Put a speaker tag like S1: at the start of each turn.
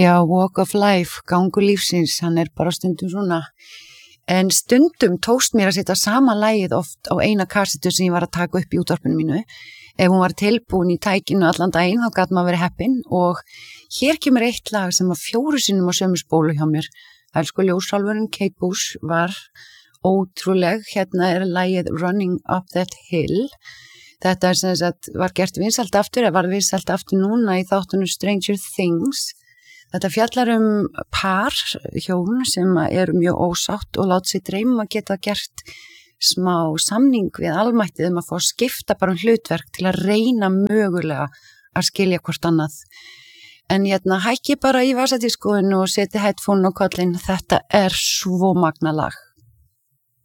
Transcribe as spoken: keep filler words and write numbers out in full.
S1: Já, walk of life, gangur lífsins, hann er bara stundum svona. En stundum tókst mér að setja sama lagið oft á eina kassetu sem ég var að taka upp í útvarpinu mínu. Ef hún var tilbúin í tækinu allan daginn, þá gat maður verið heppinn og hér kemur eitt lag sem var fjóru sinnum á sömu spólu hjá mér. Elsku ljósálfurinn Kate Bush var ótrúleg. Hérna er lagið Running Up That Hill. Þetta er sem sagt, var gert vinsælt aftur, eða var vinsælt aftur núna í þáttunum Stranger Things. Þetta fjallar um par hjón sem eru mjög ósátt og lát sig dreyma að geta gert smá samning við almættið um að fá að skipta bara um hlutverk til að reyna mögulega að skilja hvort annað. En hérna hækki bara í vasadiskóinu og seti headphone á kollin, þetta er svo magna lag.